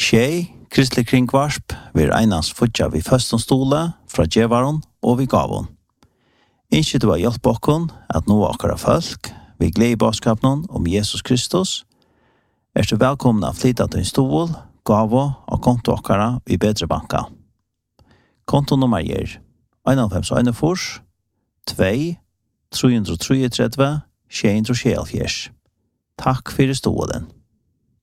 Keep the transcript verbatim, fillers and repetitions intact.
Tjej, kristelig kringvarsp, vi einans futja vi først stole fra djevaren og vi gavon. Ikke du har hjelp okkon at nå akkara folk, vi gleder i bådskapen om Jesus Kristus, er du velkomna å flytta til en stol, gavo og konto akkara i bedre banka. Kontonummer er en fem en fors, to, tre tre tre, sju tre sju. Takk for stolen.